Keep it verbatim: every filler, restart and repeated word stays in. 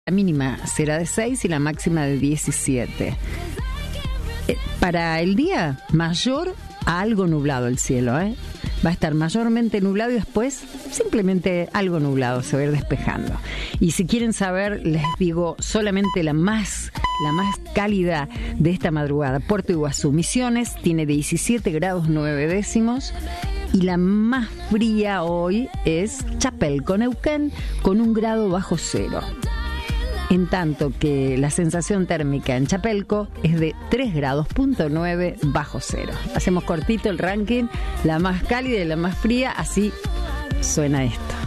La mínima será de seis y la máxima de diecisiete. Eh, para el día, mayor a algo nublado el cielo, ¿eh? Va a estar mayormente nublado y después simplemente algo nublado, se va a ir despejando. Y si quieren saber, les digo solamente la más, la más cálida de esta madrugada. Puerto Iguazú, Misiones, tiene diecisiete grados nueve décimos. Y la más fría hoy es Chapelco, Neuquén, con un grado bajo cero. En tanto que la sensación térmica en Chapelco es de tres grados punto nueve bajo cero. Hacemos cortito el ranking, la más cálida y la más fría, así suena esto.